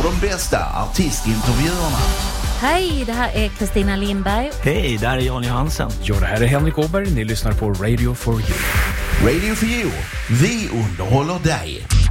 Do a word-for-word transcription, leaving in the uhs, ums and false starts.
får de bästa artistintervjuerna. Hej, det här är Kristina Lindberg. Hej, där är Jan Johansen. Ja, det här är Henrik Åberg. Ni lyssnar på Radio for You. Radio for You. Vi underhåller dig.